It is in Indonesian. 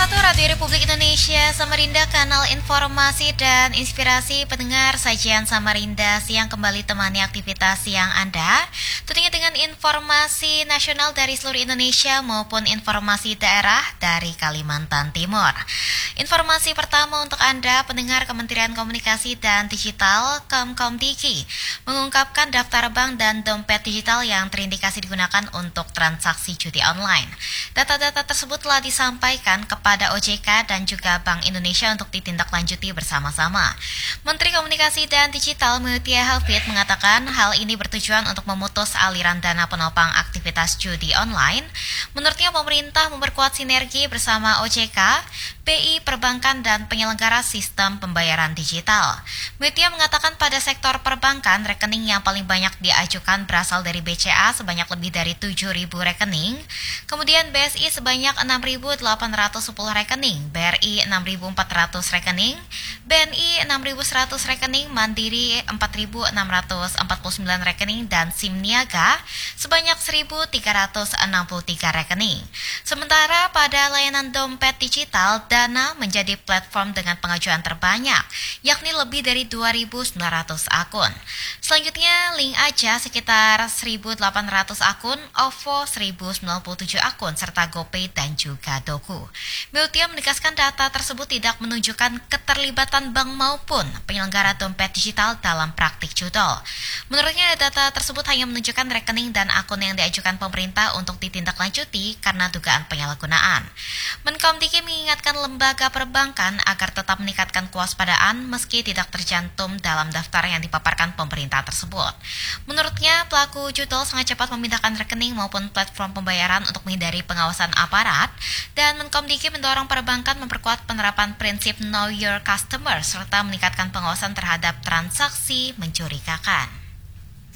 Radio Republik Indonesia Samarinda, kanal informasi dan inspirasi pendengar. Sajian Samarinda siang kembali temani aktivitas siang Anda, tentunya dengan informasi nasional dari seluruh Indonesia maupun informasi daerah dari Kalimantan Timur. Informasi pertama untuk Anda, pendengar. Kementerian Komunikasi dan Digital Komdiki mengungkapkan daftar bank dan dompet digital yang terindikasi digunakan untuk transaksi judi online. Data-data tersebut telah disampaikan kepada OJK dan juga Bank Indonesia untuk ditindaklanjuti bersama-sama. Menteri Komunikasi dan Digital Mutia Hafid mengatakan hal ini bertujuan untuk memutus aliran dana penopang aktivitas judi online. Menurutnya pemerintah memperkuat sinergi bersama OJK, BI, perbankan, dan penyelenggara sistem pembayaran digital. Mutia mengatakan pada sektor perbankan, rekening yang paling banyak diajukan berasal dari BCA sebanyak lebih dari 7.000 rekening, kemudian BSI sebanyak 6.810 rekening, BRI 6.400 rekening, BNI 6.100 rekening, Mandiri 4.649 rekening, dan SIM Niaga sebanyak 1.363 rekening. Sementara pada layanan dompet digital, Dana menjadi platform dengan pengajuan terbanyak, yakni lebih dari 2.900 akun. Selanjutnya, Link Aja sekitar 1.800 akun, OVO 1.097 akun, serta GoPay dan juga Doku. Mutia menegaskan data tersebut tidak menunjukkan keterlibatan bank maupun penyelenggara dompet digital dalam praktik judol. Menurutnya, data tersebut hanya menunjukkan rekening dan akun yang diajukan pemerintah untuk ditindaklanjuti karena dugaan penyalahgunaan. Menkomdiki mengingatkan lembaga perbankan agar tetap meningkatkan kewaspadaan meski tidak tercantum dalam daftar yang dipaparkan pemerintah tersebut. Menurutnya, pelaku judol sangat cepat memindahkan rekening maupun platform pembayaran untuk menghindari pengawasan aparat, dan Menkomdiki mendorong perbankan memperkuat penerapan prinsip Know Your Customer serta meningkatkan pengawasan terhadap transaksi mencurigakan.